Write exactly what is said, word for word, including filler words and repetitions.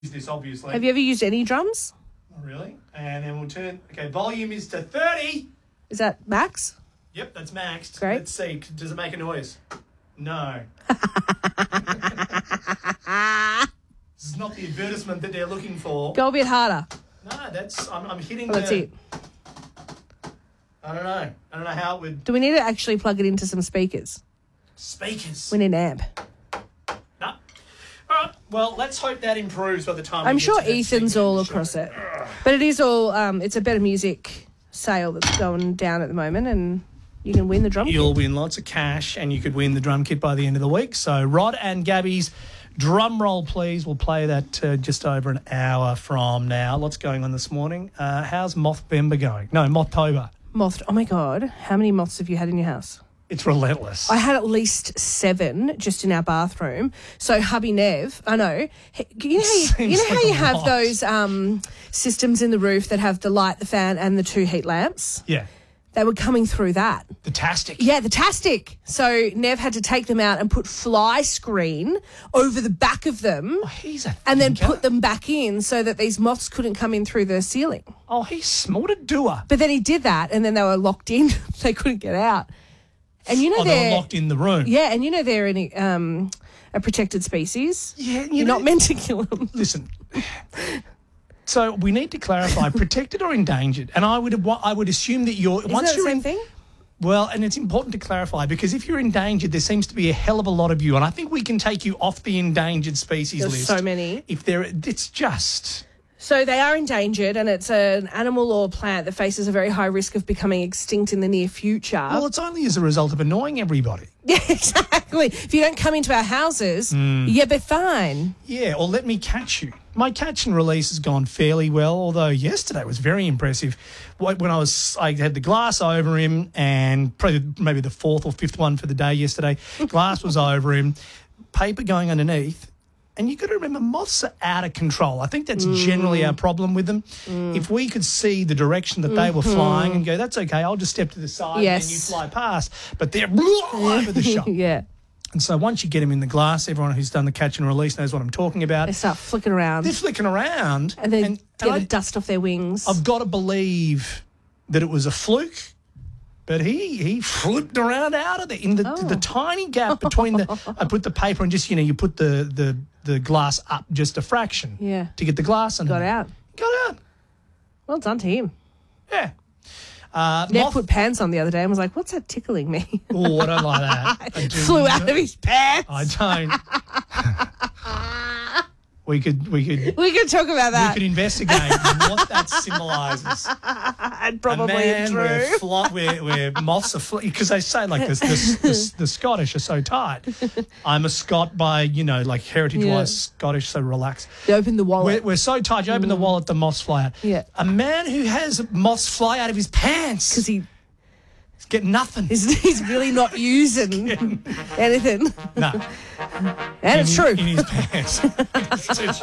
this, obviously. Have you ever used any drums? Oh, really? And then we'll turn... Okay, volume is to thirty. Is that max? Yep, that's maxed. Great. Let's see. Does it make a noise? No. This is not the advertisement that they're looking for. Go a bit harder. No, that's... I'm, I'm hitting Well, the... that's it. I don't know. I don't know how it would... Do we need to actually plug it into some speakers? Speakers. We need an amp. No. All right. Well, let's hope that improves by the time I'm we get sure to that Ethan's segment all of the across show. it. But it is all... Um, it's a Better Music sale that's going down at the moment, and you can win the drum You'll kit. win lots of cash, and you could win the drum kit by the end of the week. So Rod and Gabby's drum roll, please. We'll play that uh, just over an hour from now. What's going on this morning? Uh, how's Mothbember going? No, Mothtober. Moth. Oh, my God. How many moths have you had in your house? It's relentless. I had at least seven just in our bathroom. So hubby Nev, I know, he- you know how you, Seems you, know how like a you have lot. those um, systems in the roof that have the light, the fan, and the two heat lamps? Yeah. They were coming through that. The Tastic. Yeah, the Tastic. So Nev had to take them out and put fly screen over the back of them Oh, he's a and then thinker. put them back in so that these moths couldn't come in through the ceiling. Oh, he's smart a doer. But then he did that and then they were locked in. They couldn't get out. And you know Oh, they they're... were locked in the room. Yeah, and you know they're in um, a protected species. Yeah, you You're know- not meant to kill them. Listen. So we need to clarify protected or endangered, and I would I would assume that you're Isn't once that the you're same in, thing? Well, and it's important to clarify because if you're endangered, there seems to be a hell of a lot of you, and I think we can take you off the endangered species There's list. so many. If there, it's just So they are endangered, and it's an animal or plant that faces a very high risk of becoming extinct in the near future. well, it's only as a result of annoying everybody. Yeah, exactly. If you don't come into our houses, Hmm. you'll be fine. Yeah, or let me catch you. My catch and release has gone fairly well, although yesterday was very impressive. Wh- When I was, I had the glass over him, and probably maybe the fourth or fifth one for the day yesterday. Glass was over him, paper going underneath, and you've got to remember moths are out of control. I think that's generally our problem with them. If we could see the direction that they were flying and go, that's okay, I'll just step to the side Yes. and you fly past, but they're all over the shop. Yeah. And so once you get them in the glass, everyone who's done the catch and release knows what I'm talking about. They start flicking around. They're flicking around. and then and, get and the dust off their wings. I, I've got to believe that it was a fluke, but he he flipped around out of there in the Oh. the tiny gap between the. I put the paper and just you know you put the the the glass up just a fraction. Yeah. To get the glass and Got out. Got out. Well done to him. Yeah. Uh, Nev moth- put pants on the other day and was like, what's that tickling me? oh, I don't like that. I do Flew out not- of his pants. I don't. we could we could. We could talk about We that. could investigate what that symbolises. And probably a man true. where, fly, where, where moths are because they say like this, this, this, the Scottish are so tight. I'm a Scot by you know like heritage Yeah. wise Scottish, so relax. They opened the We're, wallet. we're so tight. You open the wallet, the moths fly out. Yeah. A man who has moths fly out of his pants Because he get nothing. is he's really not using anything. No, And it's in, true. in his pants. It's too